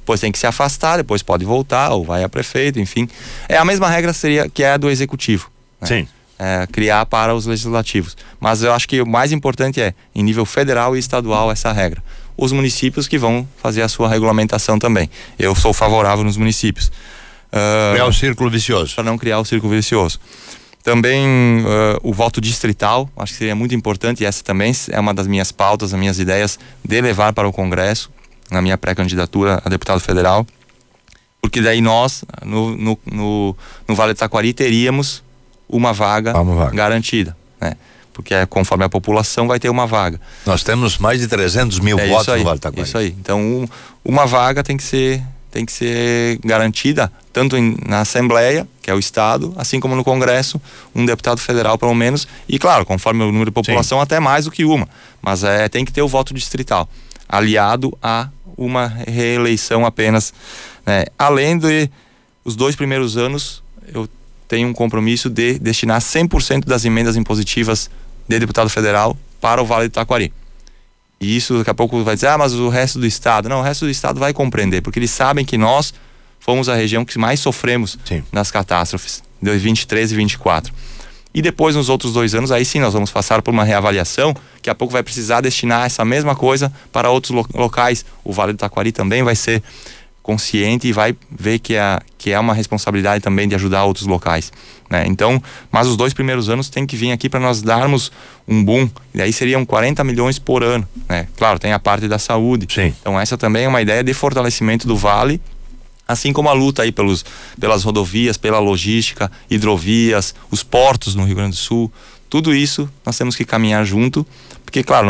depois tem que se afastar, depois pode voltar ou vai a prefeito, enfim. É a mesma regra seria que é a do executivo, né? Sim. Criar para os legislativos. Mas eu acho que o mais importante é, em nível federal e estadual, essa regra. Os municípios que vão fazer a sua regulamentação também. Eu sou favorável nos municípios. Criar o círculo vicioso. Para não criar o círculo vicioso. Também o voto distrital, acho que seria muito importante, e essa também é uma das minhas pautas, das minhas ideias, de levar para o Congresso, na minha pré-candidatura a deputado federal, porque daí nós, no Vale do Taquari, teríamos uma vaga garantida, né? Porque conforme a população vai ter uma vaga. Nós temos mais de 300 mil votos no Vale do Taquari. Isso aí. Então, uma vaga tem que ser garantida tanto na Assembleia, que é o Estado, assim como no Congresso, um deputado federal pelo menos, e claro, conforme o número de população, até mais do que uma, mas tem que ter o voto distrital, aliado a uma reeleição apenas, né? Além de os 2 primeiros anos, eu tenho um compromisso de destinar 100% das emendas impositivas de deputado federal para o Vale do Taquari. E isso daqui a pouco vai dizer, mas o resto do estado. Não, o resto do estado vai compreender, porque eles sabem que nós fomos a região que mais sofremos nas catástrofes, de 23 e 24. E depois, nos outros 2 anos, aí sim nós vamos passar por uma reavaliação, que a pouco vai precisar destinar essa mesma coisa para outros locais. O Vale do Taquari também vai ser consciente e vai ver que é uma responsabilidade também de ajudar outros locais, né? Então, mas os 2 primeiros anos tem que vir aqui para nós darmos um boom, e aí seriam 40 milhões por ano, né? Claro, tem a parte da saúde. Sim. Então essa também é uma ideia de fortalecimento do Vale, assim como a luta aí pelas rodovias, pela logística, hidrovias, os portos no Rio Grande do Sul. Tudo isso nós temos que caminhar junto, porque claro,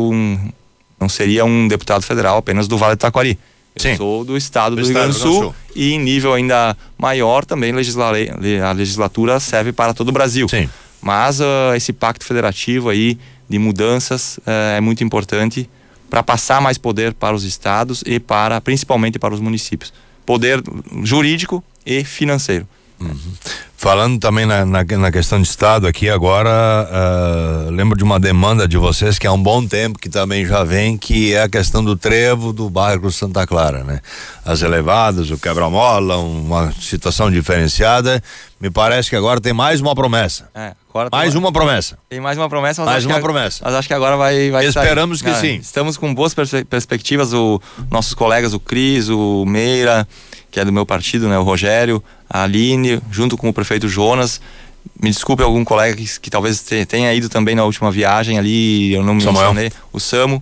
não seria um deputado federal apenas do Vale do Taquari. Eu sou do estado do Rio Grande do Sul, e em nível ainda maior também a legislatura serve para todo o Brasil. Sim. Mas esse pacto federativo aí de mudanças é muito importante para passar mais poder para os estados e principalmente para os municípios. Poder jurídico e financeiro. Uhum. Falando também na questão de estado aqui agora, lembro de uma demanda de vocês que há um bom tempo que também já vem, que é a questão do trevo do bairro Santa Clara, né? As elevadas, o quebra-mola, uma situação diferenciada. Me parece que agora tem mais uma promessa. Uma promessa. Tem mais uma promessa, mas acho que agora vai Esperamos sair. Que sim. Estamos com boas perspectivas, nossos colegas, o Cris, o Meira, que é do meu partido, né? O Rogério, a Aline, junto com o prefeito Jonas. Me desculpe algum colega que talvez tenha ido também na última viagem ali, eu não me mencionei, o Samo.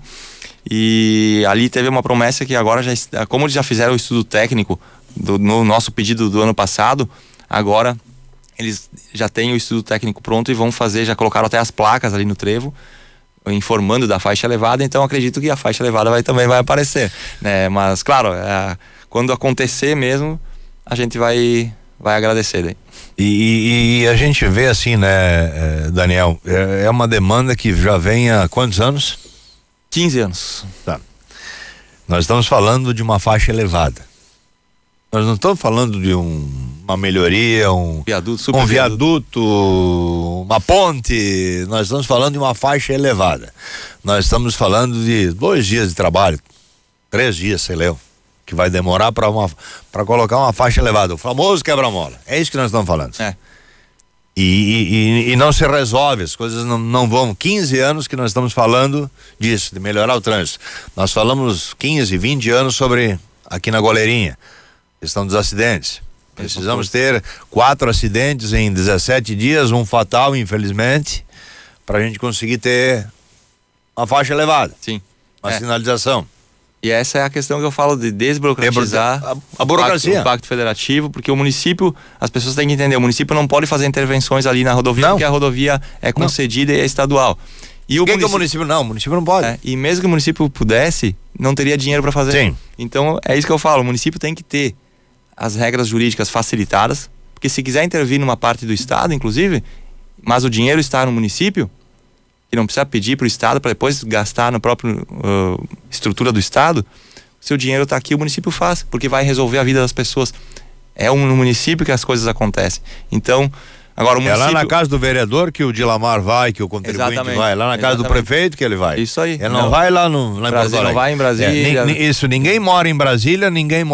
E ali teve uma promessa que agora, como eles já fizeram o estudo técnico no nosso pedido do ano passado, agora eles já têm o estudo técnico pronto e vão fazer, já colocaram até as placas ali no trevo, informando da faixa elevada. Então acredito que a faixa elevada também vai aparecer, né? Mas claro, quando acontecer mesmo, a gente vai agradecer daí. E a gente vê assim, né, Daniel, é uma demanda que já vem há quantos anos? 15 anos. Tá. Nós estamos falando de uma faixa elevada. Nós não estamos falando de uma melhoria, um viaduto, uma ponte. Nós estamos falando de uma faixa elevada. Nós estamos falando de 2 dias de trabalho, 3 dias, sei lá, que vai demorar para colocar uma faixa elevada, o famoso quebra-mola. É isso que nós estamos falando. E não se resolve, as coisas não vão. 15 anos que nós estamos falando disso, de melhorar o trânsito. Nós falamos 15, 20 anos sobre aqui na Goleirinha, questão dos acidentes. Precisamos ter 4 acidentes em 17 dias, um fatal, infelizmente, para a gente conseguir ter uma faixa elevada. Sim. Uma sinalização. E essa é a questão que eu falo de desburocratizar a burocracia. O pacto federativo, porque o município, as pessoas têm que entender, o município não pode fazer intervenções ali na rodovia, porque a rodovia é concedida e é estadual. E o município não pode. E mesmo que o município pudesse, não teria dinheiro para fazer. Sim. Então é isso que eu falo, o município tem que ter as regras jurídicas facilitadas, porque se quiser intervir numa parte do estado, inclusive, mas o dinheiro está no município, que não precisa pedir para o estado para depois gastar na própria estrutura do estado, seu dinheiro está aqui, o município faz, porque vai resolver a vida das pessoas. É no município que as coisas acontecem. Então, agora o município... É lá na casa do vereador que o Dilamar vai, que o contribuinte vai, é lá na casa do prefeito que ele vai. Isso aí. Ele não vai lá em Porto Alegre. Não vai em Brasília. Ninguém mora em Brasília, ninguém